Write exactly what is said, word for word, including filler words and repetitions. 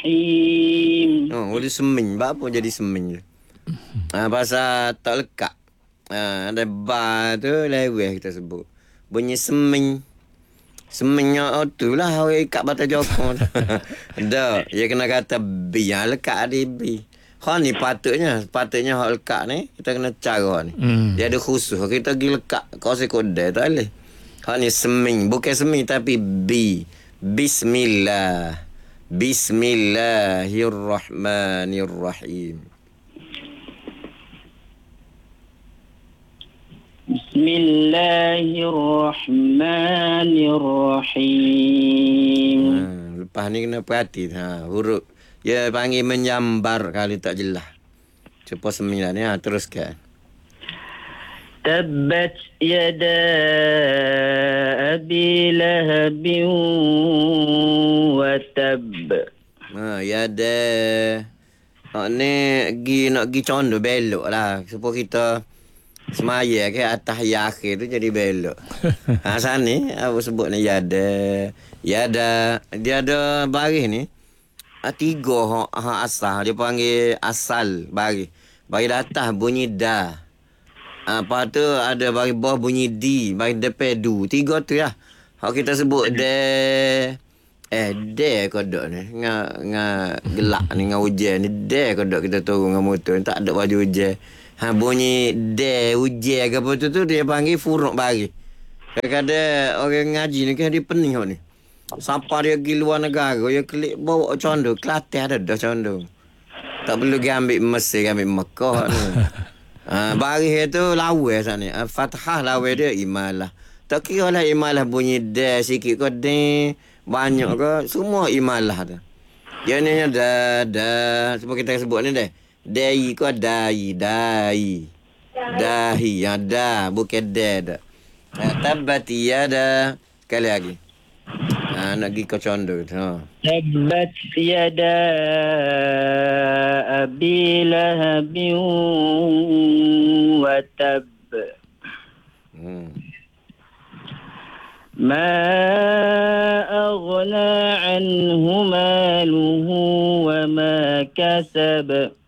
Oh, boleh seming. Apa jadi seming tu? Ah, pasal tak lekat. Ah, ada bar tu leweh kita sebut. Bunyi seming. Semingnya oh, tu lah orang ikat bata jokong tu. Dah, dia kena kata B. Yang lekat ada B. Hak ni patutnya, patutnya hak lekat ni, kita kena cara ni. Hmm. Dia ada khusus. Kita pergi lekat kau sekodai tak boleh. Hak ni seming. Bukan seming tapi B. Bismillah. Bismillahirrahmanirrahim. Bismillahirrahmanirrahim. Ha, lepas ni kena perhati ha, huruf. Dia panggil menyambar kalau tak jelas. Cuba sembilan ni ha, teruskan. Tabbat yada abi lahabin wa tab. Ha, ya ada. Ha, ni gi nak gi condo belok lah. Supaya kita semaya ke atas ya akhir tu jadi belok. Ha, sana ni apa sebut ni ya ada. Ya ada. Dia ada baris ni. Ha, tiga ha, ha, asal. Dia panggil asal baris. Baris atas bunyi da. Ha, lepas tu ada baris bawah bunyi di. Baris depan du. Tiga tu lah. Hak kita sebut de. Eh, de kodok ni. Nga, nga gelak ni, nga hujan ni. De kodok kita turun dengan motor ni. Tak ada baju hujan. Ha, bunyi de, hujan ke apa tu tu, dia panggil furuk baris. Kadang-kadang orang ngaji ni kan dia pening ni. Sampai dia pergi luar negara, dia klik bawa condo. Kelantan ada dah condo. Tak perlu dia ambil Mesir, ambil Mekah ni. Ha, baris tu lawa sana. Fathah lawa dia imalah. Tak kira lah imalah bunyi de sikit ke de. Banyak ke, semua imalah tu. Yang ni dah, dah. Sebab kita sebut ni dah. Dai ke dai, dai. Dahi, yang dah. Bukan de dah. Ha, tabati yada. Sekali lagi. Ha, nak pergi ke condo tu. Ha. Tabbat yada abi lahabin wa tab. Hmm. ما أغنى عنه ماله وما كسب